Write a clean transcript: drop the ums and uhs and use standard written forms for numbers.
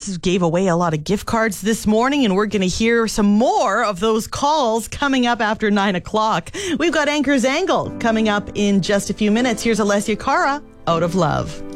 Rogers gave away a lot of gift cards this morning, and we're going to hear some more of those calls coming up after 9 o'clock. We've got Anchor's Angle coming up in just a few minutes. Here's Alessia Cara, Out of Love.